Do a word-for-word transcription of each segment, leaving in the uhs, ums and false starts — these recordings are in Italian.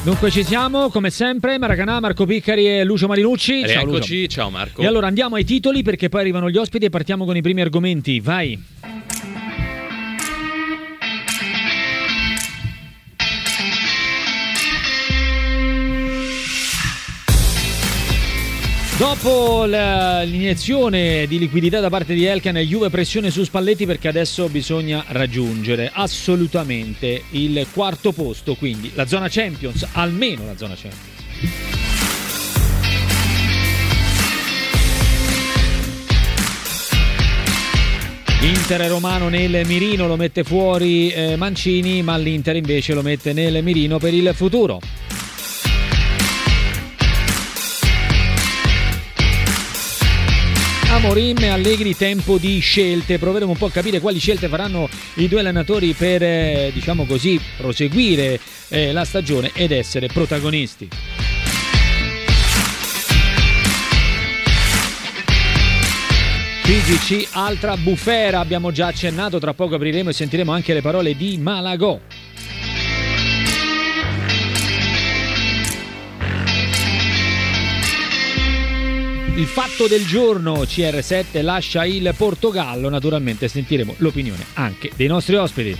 Dunque ci siamo, come sempre, Maracanà, Marco Piccari e Lucio Marinucci. Ciao, Eccoci, Lucio. Ciao Marco. E allora andiamo ai titoli perché poi arrivano gli ospiti e partiamo con i primi argomenti. Vai. Dopo l'iniezione di liquidità da parte di Elkann, Juve pressione su Spalletti perché adesso bisogna raggiungere assolutamente il quarto posto, quindi la zona Champions, almeno la zona Champions. Inter romano nel mirino, lo mette fuori eh, Mancini, ma l'Inter invece lo mette nel mirino per il futuro. Amorim e Allegri, tempo di scelte. Proveremo un po' a capire quali scelte faranno i due allenatori per, eh, diciamo così, proseguire eh, la stagione ed essere protagonisti. P G C, altra bufera, abbiamo già accennato, tra poco apriremo e sentiremo anche le parole di Malagò. Il fatto del giorno, C R sette lascia il Portogallo, naturalmente sentiremo l'opinione anche dei nostri ospiti.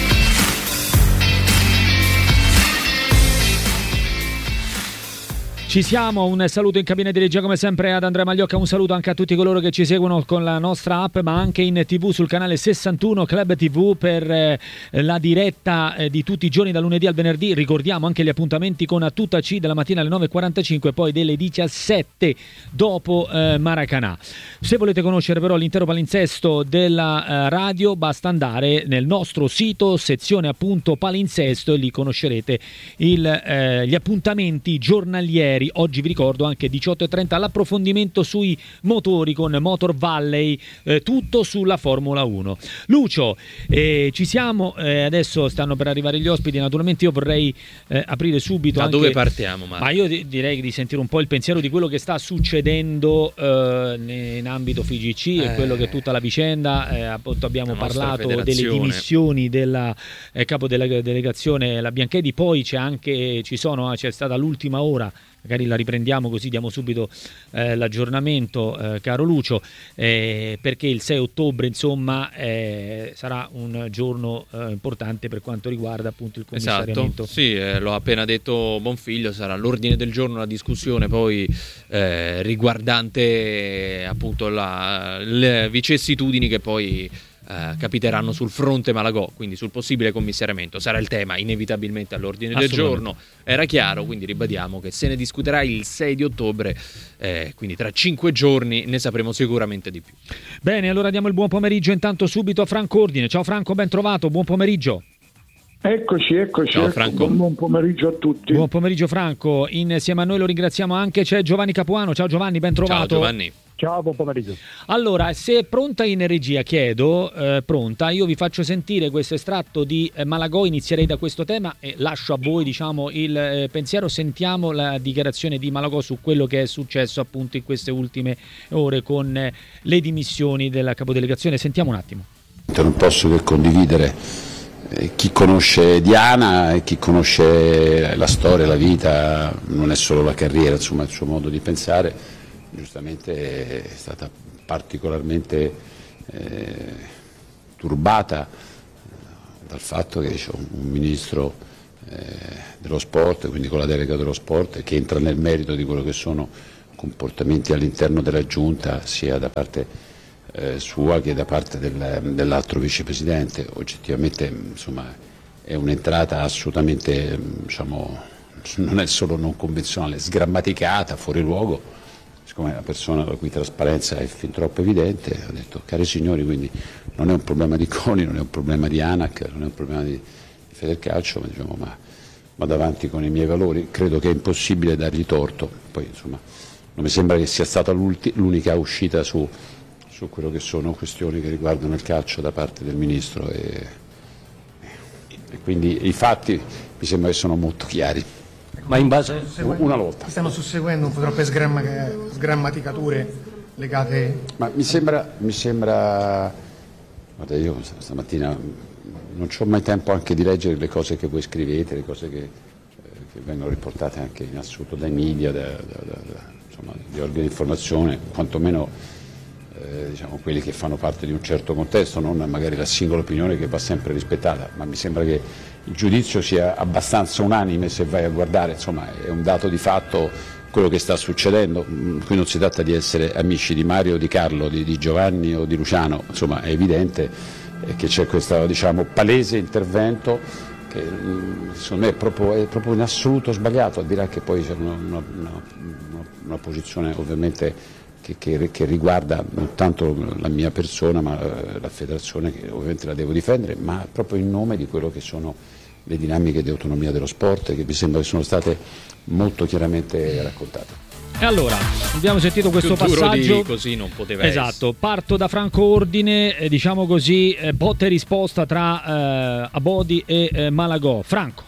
Ci siamo, un saluto in cabina di regia come sempre ad Andrea Magliocca, un saluto anche a tutti coloro che ci seguono con la nostra app ma anche in tv sul canale sessantuno Club tivù per eh, la diretta eh, di tutti i giorni dal lunedì al venerdì. Ricordiamo anche gli appuntamenti con A Tutta C della mattina alle nove e quarantacinque e poi delle diciassette dopo eh, Maracanà. Se volete conoscere però l'intero palinsesto della eh, radio basta andare nel nostro sito sezione appunto palinsesto e lì conoscerete il, eh, gli appuntamenti giornalieri. Oggi vi ricordo anche diciotto e trenta l'approfondimento sui motori con Motor Valley, eh, tutto sulla Formula uno. Lucio, eh, ci siamo, eh, adesso stanno per arrivare gli ospiti, naturalmente io vorrei eh, aprire subito. Da anche... dove partiamo, Marco? Ma io di- direi di sentire un po' il pensiero di quello che sta succedendo eh, in ambito F I G C e eh, quello che è tutta la vicenda. Eh, appunto abbiamo parlato delle federazione. dimissioni della eh, capo della delegazione, la Bianchedi, poi c'è anche, ci sono, c'è stata l'ultima ora. Magari la riprendiamo così diamo subito eh, l'aggiornamento, eh, caro Lucio, eh, perché il sei ottobre insomma eh, sarà un giorno eh, importante per quanto riguarda appunto il commissariamento. Esatto, sì, eh, l'ho appena detto Bonfiglio, sarà l'ordine del giorno, la discussione poi eh, riguardante eh, appunto la, le vicissitudini che poi Uh, capiteranno sul fronte Malagò, quindi sul possibile commissariamento. Sarà il tema inevitabilmente all'ordine del giorno, era chiaro, quindi ribadiamo che se ne discuterà il sei di ottobre, eh, quindi tra cinque giorni ne sapremo sicuramente di più. Bene, allora diamo il buon pomeriggio intanto subito a Franco Ordine. Ciao Franco, ben trovato, buon pomeriggio. Eccoci, eccoci, Ciao, ecco, Franco. buon pomeriggio a tutti. Buon pomeriggio Franco, insieme a noi lo ringraziamo anche, c'è Giovanni Capuano. Ciao Giovanni, ben trovato. Ciao Giovanni. Ciao, buon pomeriggio. Allora, se è pronta in regia, chiedo, eh, pronta, io vi faccio sentire questo estratto di eh, Malagò, inizierei da questo tema e lascio a voi diciamo il eh, pensiero. Sentiamo la dichiarazione di Malagò su quello che è successo appunto in queste ultime ore con eh, le dimissioni della capodelegazione. Sentiamo un attimo. Non posso che condividere eh, chi conosce Diana e chi conosce la storia, la vita, non è solo la carriera, insomma il suo modo di pensare. Giustamente è stata particolarmente eh, turbata dal fatto che c'è un, un ministro eh, dello sport, quindi con la delega dello sport, che entra nel merito di quello che sono comportamenti all'interno della giunta, sia da parte eh, sua che da parte del, dell'altro vicepresidente. Oggettivamente insomma, è un'entrata assolutamente, diciamo, non è solo non convenzionale, sgrammaticata, fuori luogo. Siccome è una persona la cui trasparenza è fin troppo evidente, ho detto, cari signori, quindi non è un problema di CONI, non è un problema di ANAC, non è un problema di Federcalcio, ma diciamo, ma vado avanti con i miei valori, credo che è impossibile dargli torto. Poi insomma non mi sembra che sia stata l'unica uscita su, su quello che sono questioni che riguardano il calcio da parte del Ministro e, e quindi i fatti mi sembra che sono molto chiari. Ma in base una volta. Stiamo susseguendo un po' troppe sgramma- sgrammaticature legate. Ma mi sembra, mi sembra, guarda, io stamattina non c'ho mai tempo anche di leggere le cose che voi scrivete, le cose che, che vengono riportate anche in assoluto dai media, da, da, da, da, insomma, di organi di informazione, quantomeno eh, diciamo, quelli che fanno parte di un certo contesto, non magari la singola opinione che va sempre rispettata, ma mi sembra che il giudizio sia abbastanza unanime se vai a guardare, insomma è un dato di fatto quello che sta succedendo. Qui non si tratta di essere amici di Mario, di Carlo, di, di Giovanni o di Luciano, insomma è evidente che c'è questo, diciamo, palese intervento che secondo me è proprio, è proprio in assoluto sbagliato, al di là che poi c'è una, una, una, una posizione ovviamente che, che, che riguarda non tanto la mia persona ma la federazione, che ovviamente la devo difendere, ma proprio in nome di quello che sono le dinamiche di autonomia dello sport, che mi sembra che sono state molto chiaramente raccontate. E allora, abbiamo sentito questo Più duro passaggio. di così non poteva esatto, essere. Parto da Franco Ordine, eh, diciamo così, eh, botta e risposta tra eh, Abodi e eh, Malagò. Franco.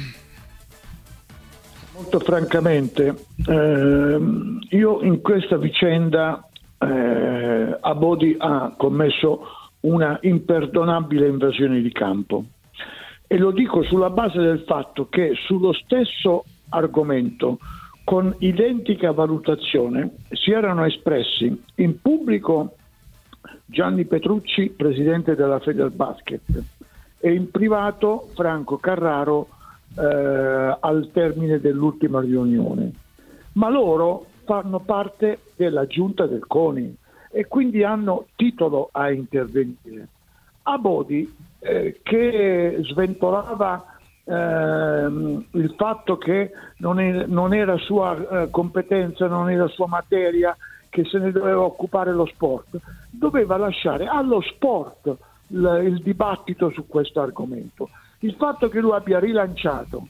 Molto francamente, eh, io in questa vicenda eh, Abodi ha commesso una imperdonabile invasione di campo, e lo dico sulla base del fatto che sullo stesso argomento, con identica valutazione, si erano espressi in pubblico Gianni Petrucci, presidente della Federbasket, e in privato Franco Carraro eh, al termine dell'ultima riunione. Ma loro fanno parte della giunta del CONI e quindi hanno titolo a intervenire. Abodi, eh, che sventolava Ehm, il fatto che non, è, non era sua eh, competenza, non era sua materia, che se ne doveva occupare lo sport, doveva lasciare allo sport il, il dibattito su questo argomento. Il fatto che lui abbia rilanciato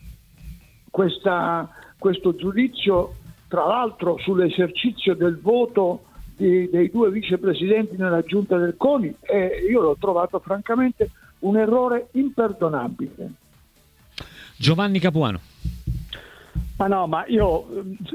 questa, questo giudizio, tra l'altro sull'esercizio del voto di, dei due vicepresidenti nella giunta del CONI, eh, io l'ho trovato francamente un errore imperdonabile. Giovanni Capuano. Ma no, ma io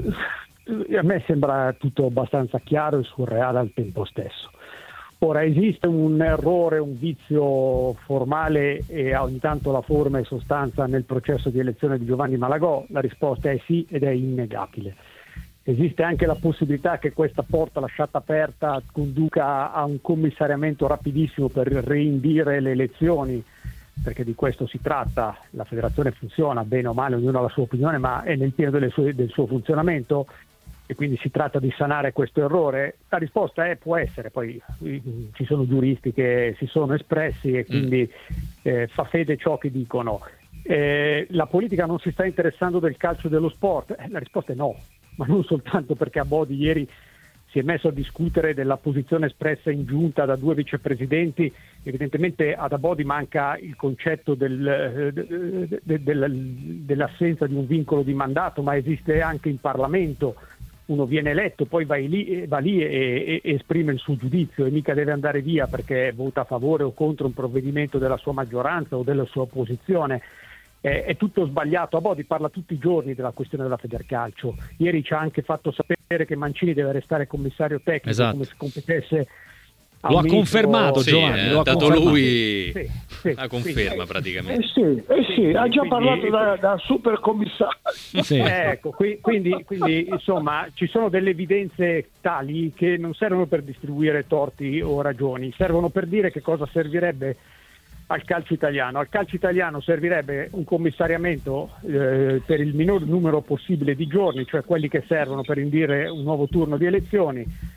a me sembra tutto abbastanza chiaro e surreale al tempo stesso. Ora, esiste un errore, un vizio formale e ogni tanto la forma e sostanza nel processo di elezione di Giovanni Malagò? La risposta è sì, ed è innegabile. Esiste anche la possibilità che questa porta lasciata aperta conduca a un commissariamento rapidissimo per reindire le elezioni, perché di questo si tratta. La federazione funziona bene o male, ognuno ha la sua opinione, ma è nel pieno delle sue, del suo funzionamento, e quindi si tratta di sanare questo errore. La risposta è può essere, poi ci sono giuristi che si sono espressi e quindi eh, fa fede ciò che dicono. Eh, la politica non si sta interessando del calcio e dello sport? Eh, la risposta è no, ma non soltanto perché Abodi ieri si è messo a discutere della posizione espressa in giunta da due vicepresidenti. Evidentemente ad Abodi manca il concetto del, de, de, de, dell'assenza di un vincolo di mandato, ma esiste anche in Parlamento. Uno viene eletto, poi va lì, va lì e, e esprime il suo giudizio, e mica deve andare via perché vota a favore o contro un provvedimento della sua maggioranza o della sua opposizione. È, è tutto sbagliato. Abodi parla tutti i giorni della questione della Federcalcio. Ieri ci ha anche fatto sapere che Mancini deve restare commissario tecnico, esatto, come se competesse. Lo ha confermato, sì, Giovanni, eh, lo ha dato confermato. Lui sì, sì, la conferma sì, praticamente. Eh sì, eh sì, sì, ha già quindi, parlato da, da super commissario. Sì. Ecco, qui, quindi, quindi insomma ci sono delle evidenze tali che non servono per distribuire torti o ragioni, servono per dire che cosa servirebbe al calcio italiano. Al calcio italiano servirebbe un commissariamento eh, per il minor numero possibile di giorni, cioè quelli che servono per indire un nuovo turno di elezioni,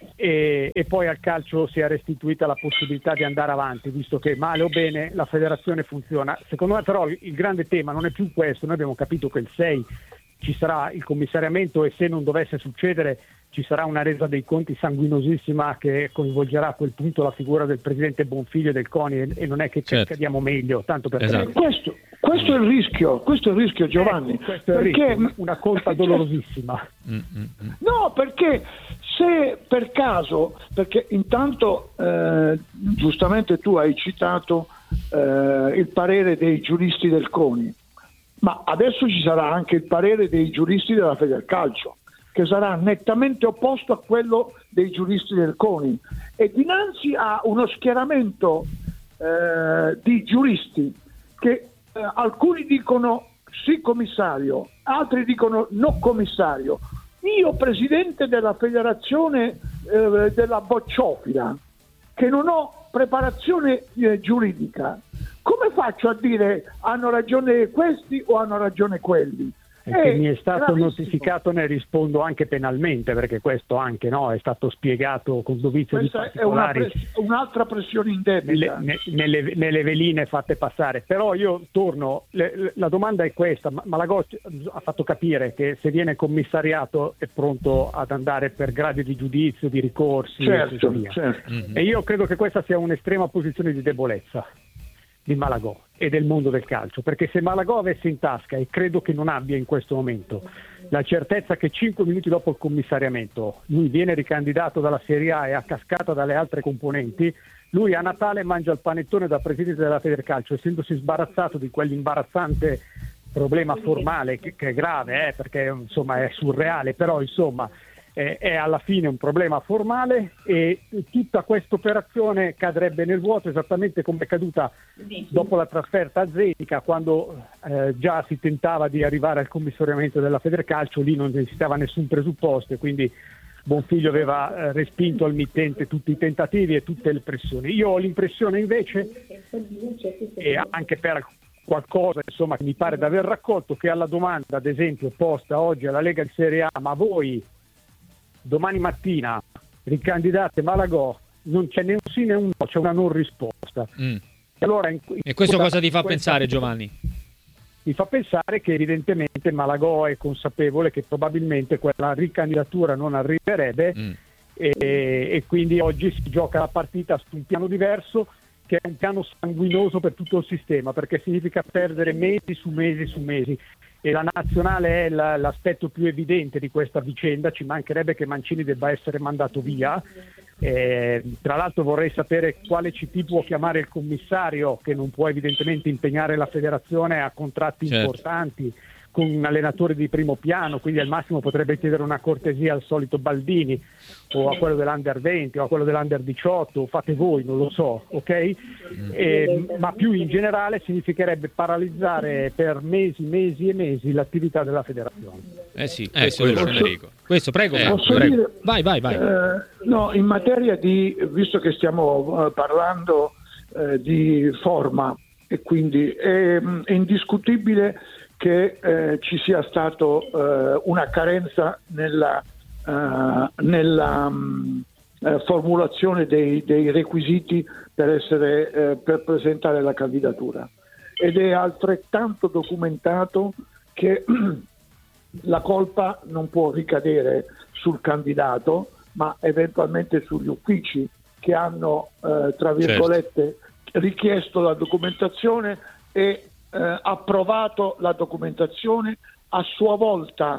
e, e poi al calcio sia restituita la possibilità di andare avanti, visto che male o bene la federazione funziona. Secondo me però il, il grande tema non è più questo. Noi abbiamo capito che il sei ci sarà il commissariamento, e se non dovesse succedere ci sarà una resa dei conti sanguinosissima che coinvolgerà a quel punto la figura del presidente Bonfiglio e del CONI, e, e non è che certo. cadiamo meglio, tanto per Esatto. Questo, questo è il rischio, questo è il rischio, Giovanni. Ecco, questo è il perché rischio, una colpa dolorosissima. No, perché se per caso, perché intanto eh, giustamente tu hai citato eh, il parere dei giuristi del CONI, ma adesso ci sarà anche il parere dei giuristi della Federcalcio, che sarà nettamente opposto a quello dei giuristi del CONI, e dinanzi a uno schieramento eh, di giuristi che eh, alcuni dicono sì commissario, altri dicono no commissario. Io presidente della federazione eh, della bocciofila, che non ho preparazione eh, giuridica, come faccio a dire hanno ragione questi o hanno ragione quelli? E che mi è stato gravissimo. Notificato, ne rispondo anche penalmente, perché questo anche no è stato spiegato con dovizia di particolari. È una pres- un'altra pressione indebita nelle, nelle, nelle veline fatte passare. Però io torno, le, la domanda è questa: Malagò ha fatto capire che se viene commissariato è pronto ad andare per gradi di giudizio, di ricorsi, certo, e così via. Certo. E io credo che questa sia un'estrema posizione di debolezza di Malagò e del mondo del calcio, perché se Malagò avesse in tasca, e credo che non abbia in questo momento, la certezza che cinque minuti dopo il commissariamento lui viene ricandidato dalla Serie A e a cascata dalle altre componenti, lui a Natale mangia il panettone da presidente della Federcalcio, essendosi sbarazzato di quell'imbarazzante problema formale che, che è grave, eh, perché insomma è surreale, però insomma Eh, è alla fine un problema formale, e tutta questa operazione cadrebbe nel vuoto, esattamente come è caduta dopo la trasferta a Zenica, quando eh, già si tentava di arrivare al commissariamento della Federcalcio. Lì non esisteva nessun presupposto, e quindi Bonfiglio aveva eh, respinto al mittente tutti i tentativi e tutte le pressioni. Io ho l'impressione invece, e anche per qualcosa insomma che mi pare di aver raccolto, che alla domanda ad esempio posta oggi alla Lega di Serie A, ma voi domani mattina ricandidate Malagò, non c'è né un sì né un no, c'è una non risposta. Mm. E, allora, in, in e questo questa, cosa ti fa questa, pensare, Giovanni? Mi fa pensare che evidentemente Malagò è consapevole che probabilmente quella ricandidatura non arriverebbe, mm. e, e quindi oggi si gioca la partita su un piano diverso, che è un piano sanguinoso per tutto il sistema, perché significa perdere mesi su mesi su mesi. E la nazionale è la, l'aspetto più evidente di questa vicenda. Ci mancherebbe che Mancini debba essere mandato via. Eh, tra l'altro vorrei sapere quale C T può chiamare il commissario, che non può evidentemente impegnare la federazione a contratti certo. importanti con un allenatore di primo piano, quindi al massimo potrebbe chiedere una cortesia al solito Baldini o a quello dell'Under venti o a quello dell'Under diciotto, fate voi, non lo so, ok? Mm. E, ma più in generale significherebbe paralizzare per mesi, mesi e mesi l'attività della federazione. Eh sì, eh, questo, quello, Federico. Questo, prego, eh, posso prego. Dire, vai, vai, vai. Eh, no, in materia di, visto che stiamo uh, parlando uh, di forma, e quindi è, è indiscutibile che eh, ci sia stato eh, una carenza nella, uh, nella um, eh, formulazione dei, dei requisiti per, essere, eh, per presentare la candidatura, ed è altrettanto documentato che la colpa non può ricadere sul candidato, ma eventualmente sugli uffici che hanno eh, tra virgolette certo. richiesto la documentazione e Eh, approvato la documentazione, a sua volta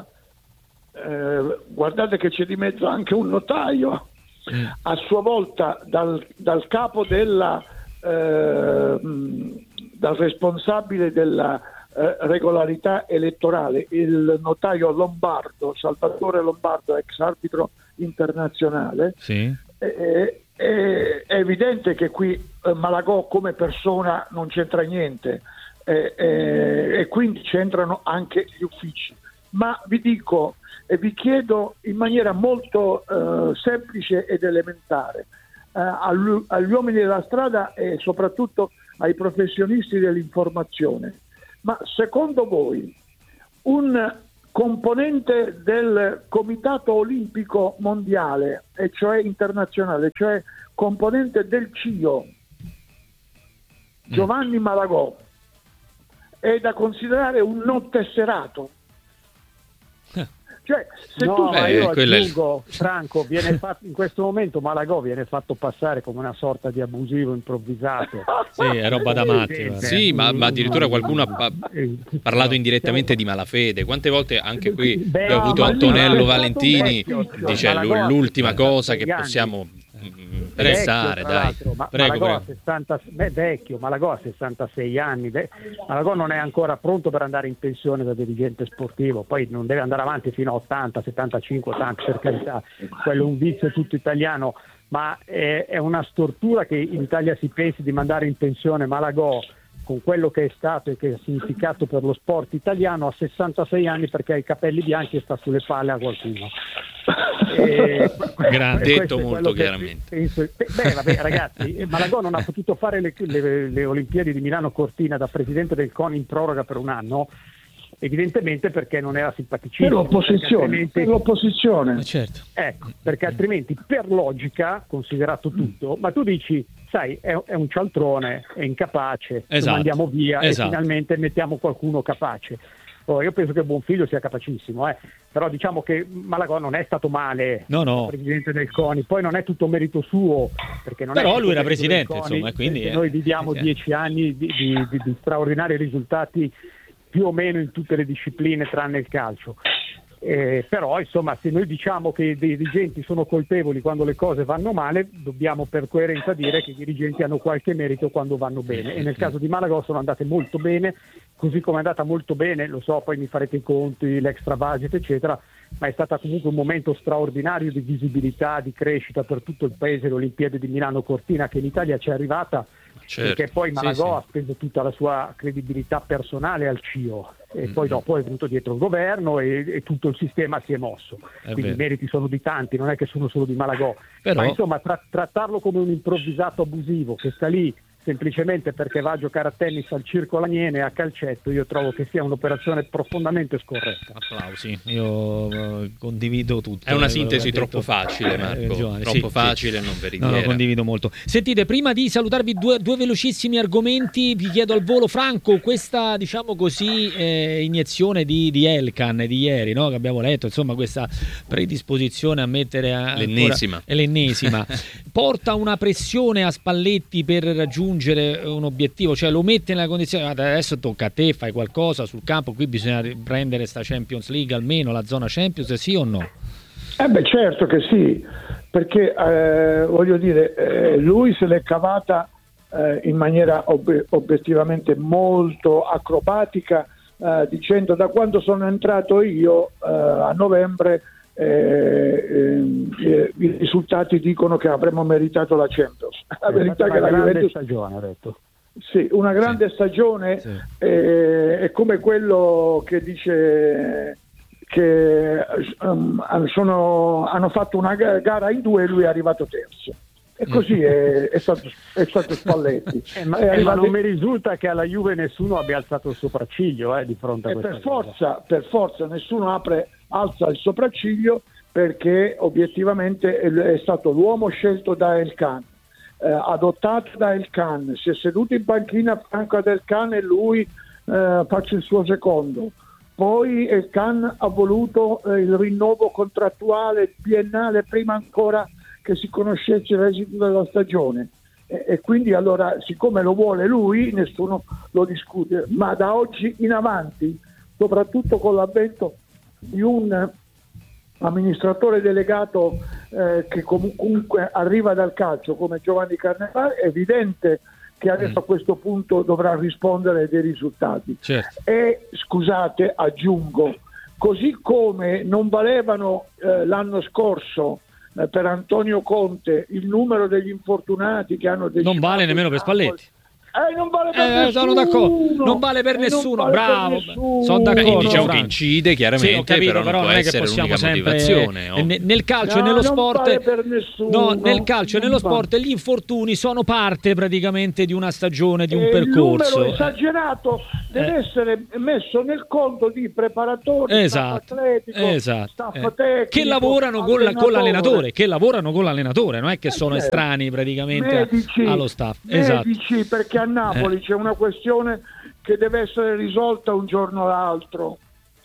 eh, guardate che c'è di mezzo anche un notaio, mm. a sua volta dal, dal capo della eh, dal responsabile della eh, regolarità elettorale, il notaio Lombardo, Salvatore Lombardo, ex arbitro internazionale. Sì. eh, è, è evidente che qui eh, Malagò come persona non c'entra niente. Eh, eh, e quindi c'entrano anche gli uffici, ma vi dico e vi chiedo in maniera molto eh, semplice ed elementare eh, agli, agli uomini della strada e soprattutto ai professionisti dell'informazione, ma secondo voi un componente del Comitato Olimpico Mondiale, e cioè internazionale, cioè componente del C I O, Giovanni Malagò, è da considerare un non tesserato? Cioè, se no, tu ma eh, io quella aggiungo, è... Franco, viene fatto, in questo momento Malagò viene fatto passare come una sorta di abusivo improvvisato. Sì, è roba da matti. Sì, ma, ma addirittura qualcuno ha parlato indirettamente di malafede. Quante volte anche qui Beh, abbiamo avuto no, Antonello no, Valentini, vecchio, dice Malagò, l'ultima cosa che anni. possiamo pensare, Vecchio, dai. ma Prego, Malagò prego. ha sessanta, beh, vecchio, Malagò ha sessantasei anni, beh, Malagò non è ancora pronto per andare in pensione da dirigente sportivo, poi non deve andare avanti fino a ottanta, settantacinque, ottanta, per carità, quello è un vizio tutto italiano, ma è, è una stortura che in Italia si pensi di mandare in pensione Malagò con quello che è stato e che ha significato per lo sport italiano a sessantasei anni perché ha i capelli bianchi e sta sulle palle a qualcuno. E, Gran detto molto chiaramente. Penso, beh, vabbè, ragazzi, Malagò non ha potuto fare le, le, le Olimpiadi di Milano Cortina da presidente del CONI in proroga per un anno, evidentemente perché non era simpaticissimo. Per l'opposizione, altrimenti... per l'opposizione. Eh, certo. Ecco, perché altrimenti per logica, considerato tutto, ma tu dici, sai, è, è un cialtrone, è incapace, Esatto. lo mandiamo via Esatto. e finalmente mettiamo qualcuno capace. Oh, io penso che Bonfiglio sia capacissimo, eh. Però diciamo che Malagò non è stato male, No, no. presidente del CONI, poi non è tutto merito suo, perché non Però è lui era merito del presidente, CONI, insomma, e quindi, perché eh, noi viviamo sì. dieci anni di, di, di, di straordinari risultati più o meno in tutte le discipline tranne il calcio. Eh, però insomma, se noi diciamo che i dirigenti sono colpevoli quando le cose vanno male, dobbiamo per coerenza dire che i dirigenti hanno qualche merito quando vanno bene, e nel caso di Malagò sono andate molto bene, così come è andata molto bene, lo so, poi mi farete i conti, l'extra budget eccetera, ma è stata comunque un momento straordinario di visibilità, di crescita per tutto il paese, le Olimpiadi di Milano Cortina, che in Italia ci è arrivata. Certo. Perché poi Malagò Sì, sì. ha speso tutta la sua credibilità personale al C I O e Mm-hmm. poi dopo è venuto dietro il governo e, e tutto il sistema si è mosso. È Quindi vero. i meriti sono di tanti, non è che sono solo di Malagò. Però- Ma insomma tra- trattarlo come un improvvisato abusivo che sta lì semplicemente perché va a giocare a tennis al Circo Laniene e a calcetto, io trovo che sia un'operazione profondamente scorretta. Applausi, io eh, condivido tutto. È una eh, sintesi quello che ha troppo detto. facile, Eh, Marco, Giovanni, troppo sì, facile, sì. non No, veritiera. lo condivido molto. Sentite, prima di salutarvi due, due velocissimi argomenti, vi chiedo al volo, Franco, questa diciamo così eh, iniezione di, di Elkan di ieri, no? Che abbiamo letto, insomma questa predisposizione a mettere a, ancora- L'ennesima. è l'ennesima, porta una pressione a Spalletti per raggiungere un obiettivo, cioè lo mette nella condizione, "Guarda, adesso tocca a te, fai qualcosa sul campo, qui bisogna prendere sta Champions League, almeno la zona Champions", sì o no? Eh beh, certo che sì, perché eh, voglio dire, eh, lui se l'è cavata eh, in maniera ob- obiettivamente molto acrobatica, eh, dicendo: da quando sono entrato io eh, a novembre eh, eh, i risultati dicono che avremmo meritato la Champions. La verità è che la grande Juventus... stagione, ha detto. Sì, una grande Sì. stagione, Sì. eh, è come quello che dice che um, sono, hanno fatto una ga- gara in due e lui è arrivato terzo. E così è, è, stato, è stato Spalletti. Eh, ma, È eh, ma arrivato- non mi risulta che alla Juve nessuno abbia alzato il sopracciglio eh, di fronte a e questa per cosa. forza, per forza nessuno apre, alza il sopracciglio, perché obiettivamente è, è stato l'uomo scelto da Elkan, eh, adottato da Elkan, si è seduto in panchina a fianco ad Elkan e lui eh, faccia il suo secondo. Poi Elkan ha voluto eh, il rinnovo contrattuale biennale prima ancora che si conoscesse l'esito della stagione, e, e quindi allora, siccome lo vuole lui, nessuno lo discute, ma da oggi in avanti, soprattutto con l'avvento di un amministratore delegato eh, che comunque arriva dal calcio come Giovanni Carnevale, è evidente che adesso a questo punto dovrà rispondere dei risultati. Certo. E scusate, aggiungo, così come non valevano eh, l'anno scorso eh, per Antonio Conte il numero degli infortunati che hanno decimato Non vale nemmeno per il campo. Spalletti. Eh, non vale per Eh, nessuno. sono d'accordo. Non vale per Eh, nessuno, vale per bravo. nessuno. Sono d'accordo. Beh, diciamo Franco. che incide chiaramente, Sì, ho capito, però, non può non è che essere possiamo l'unica sempre motivazione. eh, oh. ne- nel calcio No, e nello non sport vale per nessuno. no, nel calcio e Non nello vale. sport gli infortuni sono parte praticamente di una stagione, di un E percorso. Il numero esagerato deve Eh. essere messo nel conto di preparatori, Esatto, staff atletico, esatto, staff eh. tecnico, che lavorano con, la- con allenatore. l'allenatore, che lavorano con l'allenatore, non è che sono certo. estranei praticamente a- medici, allo staff. Esatto. medici, perché a Napoli Eh. c'è una questione che deve essere risolta un giorno o l'altro.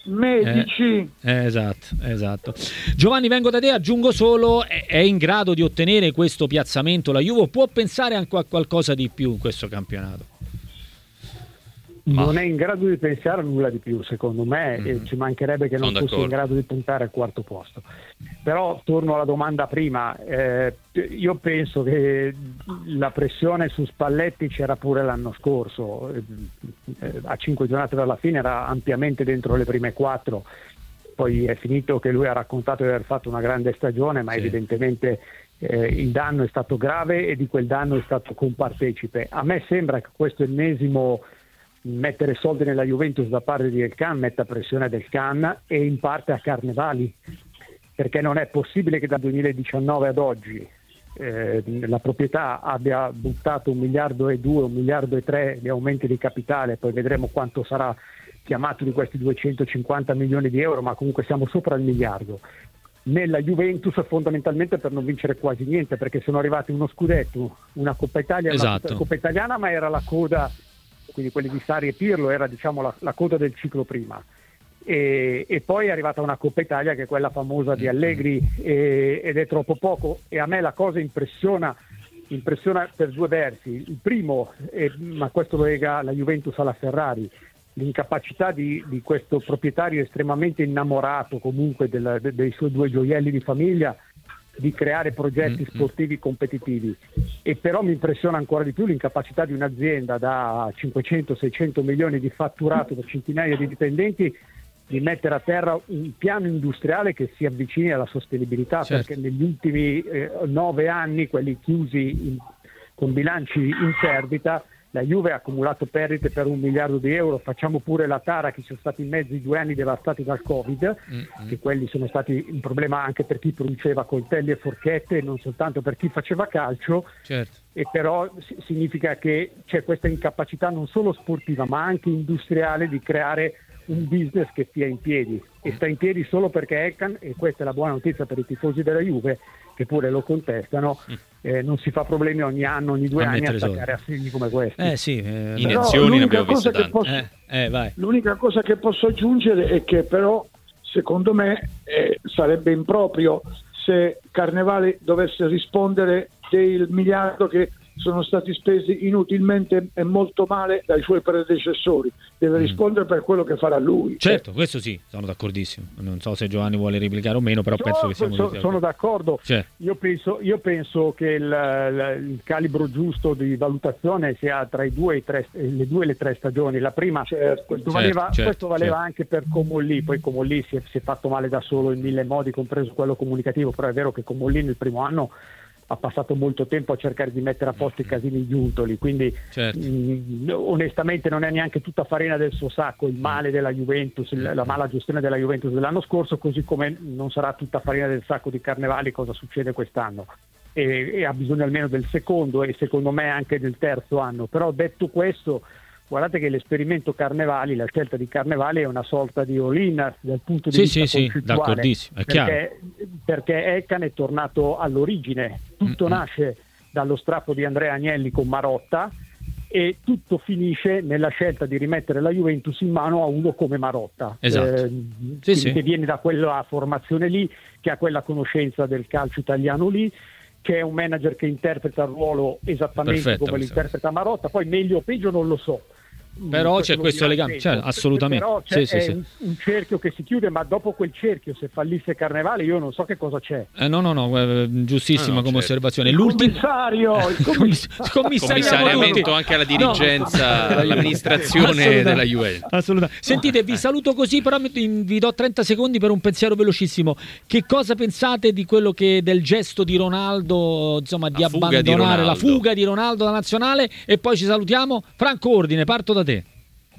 Medici. Eh, esatto, esatto. Giovanni, vengo da te, aggiungo solo, è, è in grado di ottenere questo piazzamento la Juve, o può pensare anche a qualcosa di più in questo campionato? Ma- Non è in grado di pensare a nulla di più, secondo me, Mhm. e ci mancherebbe che non Sono fosse in d'accordo. grado di puntare al quarto posto. Però torno alla domanda prima, eh, io penso che la pressione su Spalletti c'era pure l'anno scorso, eh, a cinque giornate dalla fine era ampiamente dentro le prime quattro, poi è finito che lui ha raccontato di aver fatto una grande stagione, ma Sì. evidentemente eh, il danno è stato grave e di quel danno è stato compartecipe. A me sembra che questo ennesimo mettere soldi nella Juventus da parte di El Khan metta pressione del Khan e in parte a Carnevali, perché non è possibile che dal duemiladiciannove ad oggi eh, la proprietà abbia buttato un miliardo e due, un miliardo e tre di aumenti di capitale, poi vedremo quanto sarà chiamato di questi duecentocinquanta milioni di euro, ma comunque siamo sopra il miliardo. Nella Juventus fondamentalmente per non vincere quasi niente, perché sono arrivati uno scudetto, una Coppa Italia, esatto. una Coppa Italiana, ma era la coda, quindi quelli di Sarri e Pirlo era diciamo la, la coda del ciclo prima. E, e poi è arrivata una Coppa Italia che è quella famosa di Allegri e, ed è troppo poco, e a me la cosa impressiona impressiona per due versi. Il primo, eh, ma questo lo lega la Juventus alla Ferrari, l'incapacità di, di questo proprietario estremamente innamorato comunque del, de, dei suoi due gioielli di famiglia di creare progetti sportivi competitivi. E però mi impressiona ancora di più l'incapacità di un'azienda da cinquecento seicento milioni di fatturato per centinaia di dipendenti di mettere a terra un piano industriale che si avvicini alla sostenibilità, certo. Perché negli ultimi eh, nove anni, quelli chiusi in, con bilanci in perdita, la Juve ha accumulato perdite per un miliardo di euro. Facciamo pure la tara che ci sono stati in mezzo i due anni devastati dal Covid, mm-hmm. che quelli sono stati un problema anche per chi produceva coltelli e forchette e non soltanto per chi faceva calcio, certo. E però s- significa che c'è questa incapacità non solo sportiva ma anche industriale di creare un business che stia in piedi, e sta in piedi solo perché El Khan, e questa è la buona notizia per i tifosi della Juve che pure lo contestano, eh, non si fa problemi ogni anno, ogni due a anni a attaccare assegni come questi. Eh sì, eh, iniezioni ne abbiamo viste tante. Posso, eh, eh, vai. L'unica cosa che posso aggiungere è che però secondo me eh, sarebbe improprio se Carnevali dovesse rispondere del miliardo che sono stati spesi inutilmente e molto male dai suoi predecessori. Deve rispondere mm. per quello che farà lui. Certo, questo sì, sono d'accordissimo. Non so se Giovanni vuole replicare o meno, però no, penso che siamo so, sono d'accordo. Certo. Io penso, io penso che il, il calibro giusto di valutazione sia tra i due e i tre, le due e le tre stagioni. La prima, certo. questo certo, valeva, certo, questo valeva certo. anche per Comolli, poi Comolli si è, si è fatto male da solo in mille modi, compreso quello comunicativo, però è vero che Comolli nel primo anno ha passato molto tempo a cercare di mettere a posto i casini giuntoli, quindi certo. mh, onestamente non è neanche tutta farina del suo sacco il male della Juventus, il, la mala gestione della Juventus dell'anno scorso, così come non sarà tutta farina del sacco di Carnevali cosa succede quest'anno, e, e ha bisogno almeno del secondo e secondo me anche del terzo anno. Però detto questo, guardate che l'esperimento Carnevali, la scelta di Carnevali è una sorta di all-in dal punto di sì, vista sì, sì, d'accordissimo, è chiaro. perché, perché El Khan è tornato all'origine, tutto mm-hmm. nasce dallo strappo di Andrea Agnelli con Marotta e tutto finisce nella scelta di rimettere la Juventus in mano a uno come Marotta, esatto. eh, sì, sì. che viene da quella formazione lì, che ha quella conoscenza del calcio italiano lì, che è un manager che interpreta il ruolo esattamente Perfetto, come perfetto. l'interpreta Marotta, poi meglio o peggio non lo so. Però c'è questo legame, cioè, assolutamente. Però c'è, sì, sì, è sì. Un, un cerchio che si chiude, ma dopo quel cerchio, se fallisse Carnevale, io non so che cosa c'è. Eh, no, no, no, eh, giustissima ah, no, come certo. osservazione. Il L'ultimo commissario, il commissario. Commissariamento anche alla dirigenza, no. all'amministrazione della Juventus. Assolutamente. Sentite, vi saluto così, però vi do trenta secondi per un pensiero velocissimo. Che cosa pensate di quello che del gesto di Ronaldo, insomma, di la abbandonare fuga di la fuga di Ronaldo da nazionale? E poi ci salutiamo. Franco Ordine, parto da te.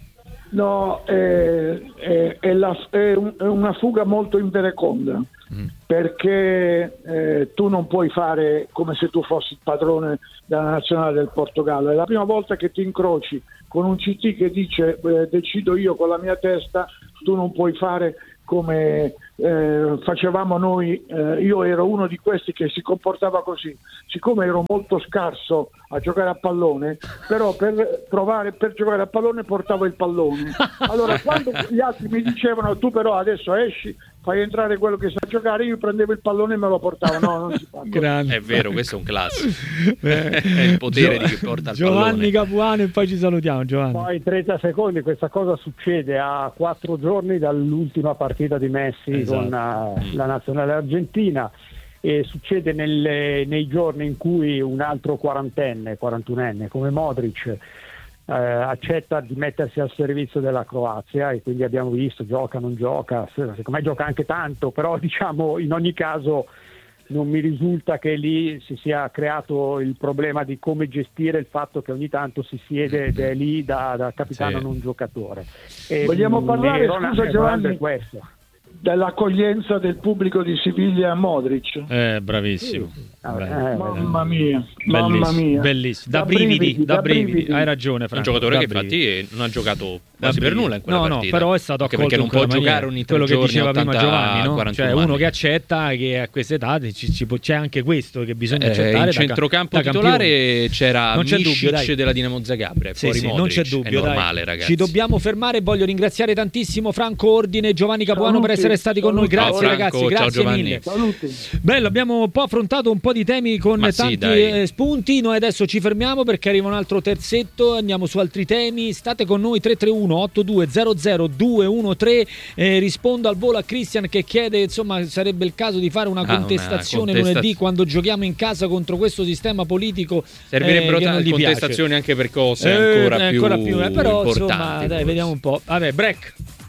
No, è, è, è, la, è, un, è una fuga molto invereconda, mm. perché eh, tu non puoi fare come se tu fossi il padrone della nazionale del Portogallo. È la prima volta che ti incroci con un C T che dice eh, decido io con la mia testa, tu non puoi fare come eh, facevamo noi. Eh, io ero uno di questi che si comportava così, siccome ero molto scarso a giocare a pallone, però per provare per giocare a pallone portavo il pallone. Allora quando gli altri mi dicevano tu però adesso esci, fai entrare quello che sa giocare, io prendevo il pallone e me lo portavo. No, non si fa. È vero, questo è un classico. È il potere Gio- di chi porta il Giovanni pallone. Capuano, e poi ci salutiamo. Giovanni. Poi trenta secondi, questa cosa succede a quattro giorni dall'ultima partita di Messi, esatto. con uh, la nazionale argentina, e succede nelle, nei giorni in cui un altro quarantenne, quarantunenne come Modric Eh, accetta di mettersi al servizio della Croazia, e quindi abbiamo visto gioca, non gioca, secondo me gioca anche tanto, però diciamo in ogni caso non mi risulta che lì si sia creato il problema di come gestire il fatto che ogni tanto si siede ed è lì da, da capitano Sì. non giocatore. E Vogliamo mh, parlare, Ronaldo- scusa Giovanni, Ronaldo è questo. dell'accoglienza del pubblico di Siviglia a Modric? Eh, bravissimo. Ah, Beh. eh, Mamma mia, mamma Bellissimo, mia. bellissimo. Da, brividi, da brividi. Hai ragione, Un Franco. giocatore da che brividi. infatti non ha giocato Da quasi per brividi. nulla in quella no, partita. No, però è stato Anche accolto perché non in può quella giocare maniera. ogni tre quello che giorni diceva prima ottanta, Giovanni, no? quarantuno Cioè uno anni. che accetta che a questa età ci, ci può- c'è anche questo che bisogna Eh, accettare in da, centrocampo da titolare campioni. c'era Non c'è Misic dubbio, dai. della Dinamo Zagabria, Sì, fuori sì, non Modric. c'è dubbio, è normale, dai. ragazzi. Ci dobbiamo fermare. Voglio ringraziare tantissimo Franco Ordine e Giovanni Capuano Saluti, per essere stati con noi. saluti. Grazie Ciao, Franco, ragazzi, ciao, grazie Giovanni. mille. Saluti. Bello, abbiamo un po' affrontato un po' di temi con Ma sì, tanti dai. eh, spunti. Noi adesso ci fermiamo perché arriva un altro terzetto. Andiamo su altri temi. State con noi. Tre tre uno otto due zero zero due uno tre. Eh, rispondo al volo a Christian che chiede, insomma, sarebbe il caso di fare una Ah, contestazione una contesta- lunedì quando giochiamo in casa contro questo sistema politico. Servirebbero eh, che non tante gli piace. contestazioni anche per cose Eh, ancora, ancora più, più, eh, però importanti. insomma, dai, forse. vediamo un po'. Vabbè, break.